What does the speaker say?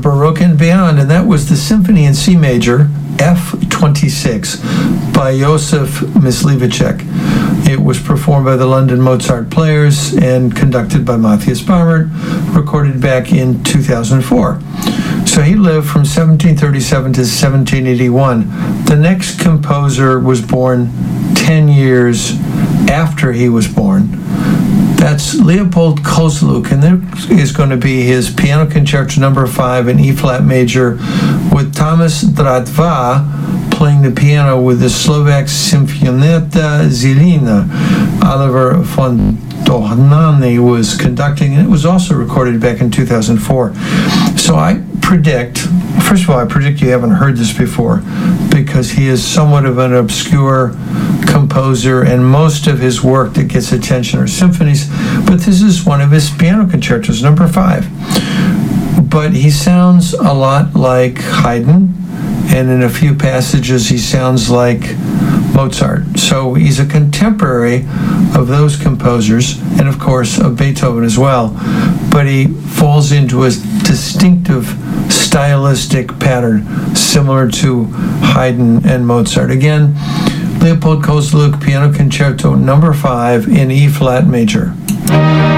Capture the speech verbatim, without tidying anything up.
Baroque and beyond, and that was the Symphony in C major, F twenty-six, by Josef Mysliveček. It was performed by the London Mozart Players and conducted by Matthias Barmert, recorded back in two thousand four. So he lived from seventeen thirty-seven to seventeen eighty-one. The next composer was born ten years after he was born. That's Leopold Kozluk, and there is going to be his Piano Concerto number five in E-flat major with Thomas Dratva playing the piano with the Slovak Symfoneta Zilina. Oliver von Dohnanyi was conducting, and it was also recorded back in two thousand four. So I predict, first of all, I predict you haven't heard this before because he is somewhat of an obscure composer, and most of his work that gets attention are symphonies, but this is one of his piano concertos, number five. But he sounds a lot like Haydn, and in a few passages he sounds like Mozart. So he's a contemporary of those composers, and of course of Beethoven as well, but he falls into a distinctive stylistic pattern similar to Haydn and Mozart. Again, Leopold Kozluk, Piano Concerto number five in E-flat major.